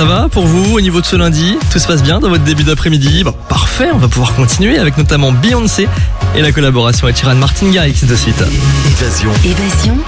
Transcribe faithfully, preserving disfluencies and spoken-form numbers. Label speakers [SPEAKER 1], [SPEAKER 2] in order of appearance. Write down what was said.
[SPEAKER 1] Ça va pour vous au niveau de ce lundi? Tout se passe bien dans votre début d'après-midi? Bah, parfait, on va pouvoir continuer avec notamment Beyoncé et la collaboration avec Ed Sheeran, Martin Garrix de suite.
[SPEAKER 2] Évasion.
[SPEAKER 3] Évasion.